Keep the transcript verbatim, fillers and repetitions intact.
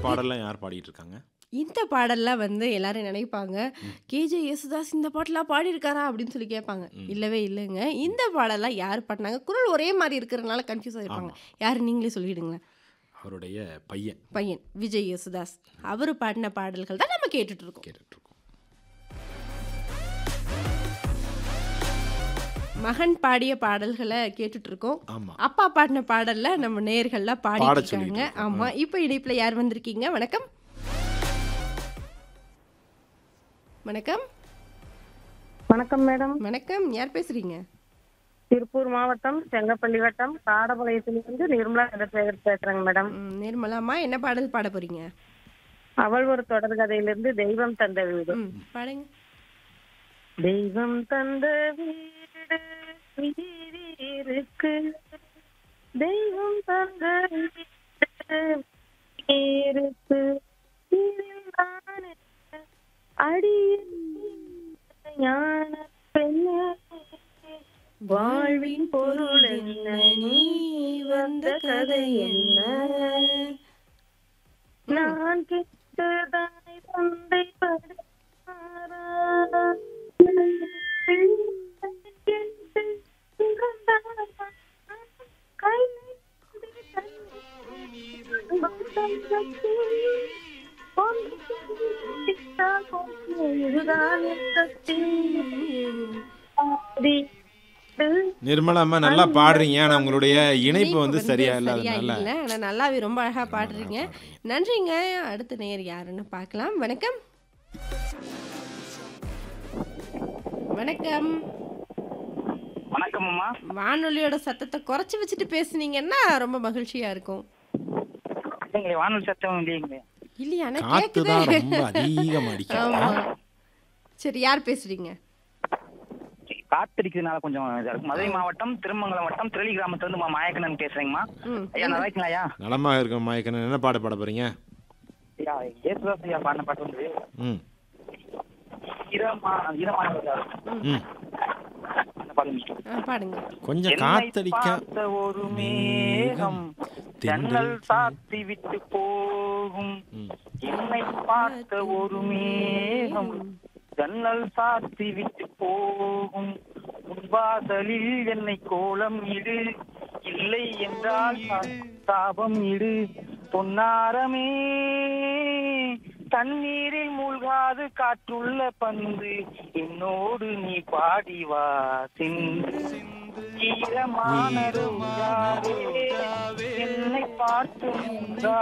பாடல்லாம் யார் பாடிட்டு இருக்காங்க? இந்த பாடல்லாம் வந்து எல்லாரும் நினைப்பாங்க, ம். "கேஜே யேசுதாஸ் இந்த பாட்டெல்லாம் பாடியிருக்காரா?" அப்படின்னு சொல்லி கேட்பாங்க. ம். இல்லவே இல்லங்க. இந்த பாடல்லாம் யார் பாடுனாங்க? குரல் ஒரே மாரி இருக்கிறனால கன்ஃப்யூஸ் ஆயிருப்பாங்க. ஆமா. யாரு நீங்களே சொல்லிடுங்களேன். அவருடைய பையன். பையன் விஜய் யேசுதாஸ். அவரு பாடின பாடல்கள் தான் நம்ம கேட்டுட்டு இருக்கோம். கேட்டுட்டு இருக்கோம். மகன் பாடிய பாடல்கள கேட்டுட்டு இருக்கோம். ஆமா. அப்பா பாடின பாடல்ல நம்ம நேயர்கள்லாம் பாடிட்டு பாடச் சொல்லிட்டு இருக்காங்க. இருக்கோம். ஆமா. ஆ. இப்ப இணைப்புல யார் வந்திருக்கீங்க? வணக்கம். வணக்கம். வணக்கம் மேடம். வணக்கம். யார் பேசுறீங்க? திருப்பூர் மாவட்டம் செங்கப்பள்ளி வட்டம் காடபாளையத்திலிருந்து நிர்மலா சந்திரசேகர் பேசுறேங்க மேடம். ம், நிர்மலாம்மா என்ன பாடல் பாட போறீங்க? அவள் ஒரு தொடர் கதையிலிருந்து தெய்வம் தந்த வீடு. ம், பாடுங்க. தெய்வம் தந்த வீடு வீதி இருக்கு, தெய்வம் தந்த வீடு இருக்கு, இதில் நானே அடியேன் ஞான பெண்ணே, வாழ்வின் பொருள் என்ன, நீ வந்த கதை என்ன, நான் கேட்டதாய் தந்தை படைத்தாரா, கேட்டு இறந்தாரா, கை நீட்டி பந்தம் கட்டி ஒன்று சேர்த்தால் போதும், இதுதான் என் சக்தி. ஆதி நிர்மலா அம்மா நல்லா பாடுறீங்க. ஆனா உங்களுடைய இணைப்பு இணைப்பு வந்து வந்து சரியா சரியா இல்லாதனால இல்ல. ஆனா நல்லாவே ரொம்ப அழகா ரொம்ப அழகா பாடுறீங்க. பாடுறீங்க. நன்றிங்க. அடுத்த நேயர் யாருன்னு பார்க்கலாம். வணக்கம். வணக்கம். வணக்கம் அம்மா. வானொலியோட சத்தத்தை குறைச்சு வச்சுட்டு பேசுனீங்கன்னா ரொம்ப மகிழ்ச்சியா இருக்கும். இல்லைங்களே, வானொலி சத்தம் இல்லைங்களே. இல்லையா? ஆனா காத்து கேக்குதே. தான் ரொம்ப அதிகமா அடிக்குது. ஆமா. சரி, யார் பேசுறீங்க? காத்திருக்கிறதுனால கொஞ்சம் இதா இருக்கு. மதுரை மாவட்டம் திருமங்கலம் வட்டம் திரளி கிராமத்துல இருந்து மா- மாயக்கண்ணன் பேசுறேங்கம்மா. ம், ஐயா நல்லா இருக்கீங்களா ஐயா? நலமா இருக்க மாயக்கண்ணன் என்ன பாட பாட போறீங்க? ஐயா ஏசுதாஸ் ஐயா பாடின பாட்டு வந்து ம். ஈரமா ஈரமான ம். அந்த பாட்டு. ஆ, பாடுங்க. கொஞ்சம் என்னை காத்தடிக்க பார்த்த ஒரு மேகம் ஜன்னல் சாத்தி விட்டு போகும், ம். என்னை பார்த்த ஒரு மேகம் ஜன்னல் சாத்தி விட்டு போகும், முன்வாசலில் என்னை கோலம் இடு, இல்லை என்றால் சாபம் இடு, பொன்னாரமே தண்ணீரில் மூழ்காது காற்றுள்ள பந்து, என்னோடு நீ பாடி வா சென்று, ஈரமான ரோஜாவே என்னை பார்த்து